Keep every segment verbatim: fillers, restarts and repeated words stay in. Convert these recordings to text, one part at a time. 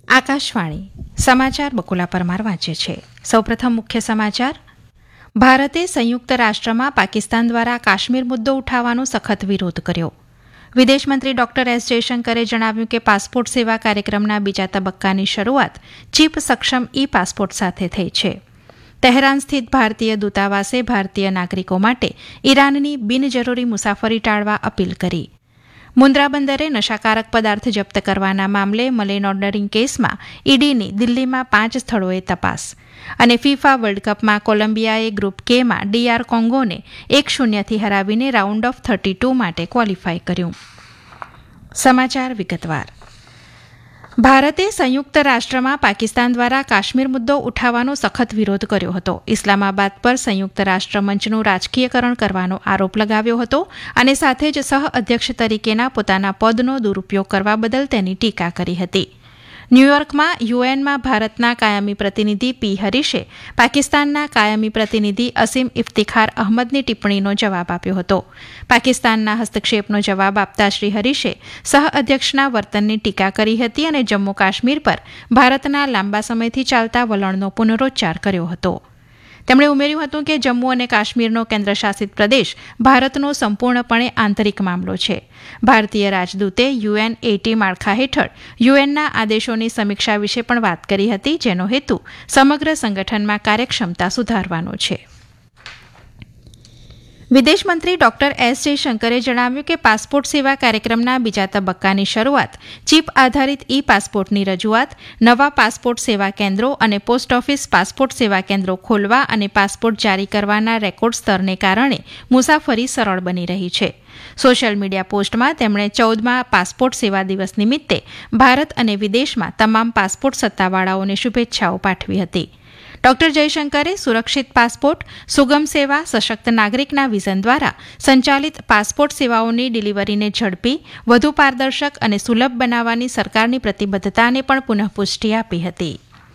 આકાશવાણી સમાચાર બકુલા પરમાર વાંચે છે. સૌપ્રથમ મુખ્ય સમાચાર. ભારતે સંયુક્ત રાષ્ટ્રમાં પાકિસ્તાન દ્વારા કાશ્મીર મુદ્દો ઉઠાવવાનો સખત વિરોધ કર્યો. વિદેશમંત્રી ડોક્ટર એસ જયશંકરે જણાવ્યું કે પાસપોર્ટ સેવા કાર્યક્રમના બીજા તબક્કાની શરૂઆત ચીપ સક્ષમ ઈ પાસપોર્ટ સાથે થઈ છે. તહેરાન સ્થિત ભારતીય દૂતાવાસે ભારતીય નાગરિકો માટે ઈરાનની બિનજરૂરી મુસાફરી ટાળવા અપીલ કરી. મુન્દ્રા બંદરે નશાકારક પદાર્થ જપ્ત કરવાના મામલે મની લોન્ડરિંગ કેસમાં ઈડીની દિલ્હીમાં પાંચ સ્થળોએ તપાસ. અને ફીફા વર્લ્ડ કપમાં કોલંબિયાએ ગ્રુપ કેમાં ડીઆર કોંગોને એક શૂન્યથી હરાવીને રાઉન્ડ ઓફ થર્ટી ટુ માટે ક્વોલિફાય કર્યું. સમાચાર વિગતવાર. ભારતે સંયુક્ત રાષ્ટ્રમાં પાકિસ્તાન દ્વારા કાશ્મીર મુદ્દો ઉઠાવવાનો સખત વિરોધ કર્યો હતો. ઇસ્લામાબાદ પર સંયુક્ત રાષ્ટ્ર મંચનું રાજકીયકરણ કરવાનો આરોપ લગાવ્યો હતો અને સાથે જ સહ અધ્યક્ષ તરીકેના પોતાના પદનો દુરુપયોગ કરવા બદલ તેની ટીકા કરી હતી. ન્યૂયોર્કમાં યુએનમાં ભારતના કાયમી પ્રતિનિધિ પી હરીશે પાકિસ્તાનના કાયમી પ્રતિનિધિ અસીમ ઇફ્તિખાર અહમદની ટિપ્પણીનો જવાબ આપ્યો હતો. પાકિસ્તાનના હસ્તક્ષેપનો જવાબ આપતા શ્રી હરીશે સહ અધ્યક્ષના વર્તનની ટીકા કરી હતી અને જમ્મુ કાશ્મીર પર ભારતના લાંબા સમયથી ચાલતા વલણનો પુનરોચ્ચાર કર્યો હતો. તેમણે ઉમેર્યું હતું કે જમ્મુ અને કાશ્મીરનો કેન્દ્રશાસિત પ્રદેશ ભારતનો સંપૂર્ણપણે આંતરિક મામલો છે. ભારતીય રાજદૂતે યુએન એટી માળખા હેઠળ યુએનના આદેશોની સમીક્ષા વિશે પણ વાત કરી હતી, જેનો હેતુ સમગ્ર સંગઠનમાં કાર્યક્ષમતા સુધારવાનો છે. વિદેશમંત્રી ડોક્ટર એસ જયશંકરે જણાવ્યું કે પાસપોર્ટ સેવા કાર્યક્રમના બીજા તબક્કાની શરૂઆત ચીપ આધારિત ઈ પાસપોર્ટની રજૂઆત, નવા પાસપોર્ટ સેવા કેન્દ્રો અને પોસ્ટ ઓફિસ પાસપોર્ટ સેવા કેન્દ્રો ખોલવા અને પાસપોર્ટ જારી કરવાના રેકોર્ડ સ્તરને કારણે મુસાફરી સરળ બની રહી છે. સોશિયલ મીડિયા પોસ્ટમાં તેમણે ચૌદમા પાસપોર્ટ સેવા દિવસ નિમિત્તે ભારત અને વિદેશમાં તમામ પાસપોર્ટ સત્તાવાળાઓને શુભેચ્છાઓ પાઠવી હતી. ડોક્ટર જયશંકરે સુરક્ષિત પાસપોર્ટ, સુગમ સેવા, સશક્ત નાગરિકના વિઝન દ્વારા સંચાલિત પાસપોર્ટ સેવાઓની ડિલિવરીને ઝડપી, વધુ પારદર્શક અને સુલભ બનાવવાની સરકારની પ્રતિબદ્ધતાને પણ પુનઃપુષ્ટિ આપી હતી.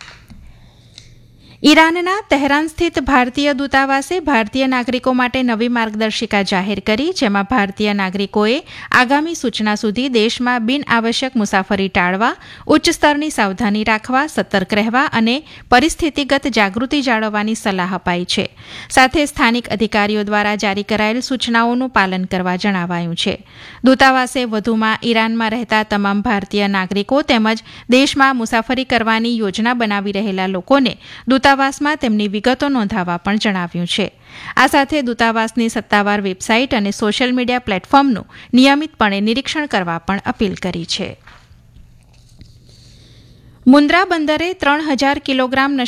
ઈરાનના તહેરાન સ્થિત ભારતીય દૂતાવાસે ભારતીય નાગરિકો માટે નવી માર્ગદર્શિકા જાહેર કરી, જેમાં ભારતીય નાગરિકોએ આગામી સૂચના સુધી દેશમાં બિન આવશ્યક મુસાફરી ટાળવા, ઉચ્ચ સ્તરની સાવધાની રાખવા, સતર્ક રહેવા અને પરિસ્થિતિગત જાગૃતિ જાળવવાની સલાહ અપાઈ છે. સાથે સ્થાનિક અધિકારીઓ દ્વારા જારી કરાયેલ સૂચનાઓનું પાલન કરવા જણાવાયું છે. દૂતાવાસે વધુમાં ઈરાનમાં રહેતા તમામ ભારતીય નાગરિકો તેમજ દેશમાં મુસાફરી કરવાની યોજના બનાવી રહેલા લોકોને દૂતાવાસમાં તેમની વિગતો નોંધાવવા પણ જણાવ્યું છે. આ સાથે દૂતાવાસની સત્તાવાર વેબસાઇટ અને સોશિયલ મીડિયા પ્લેટફોર્મનું નિયમિતપણે નિરીક્ષણ કરવા પણ અપીલ કરી છે. મુન્દ્રા બંદરે ત્રણ હજાર કિલોગ્રામ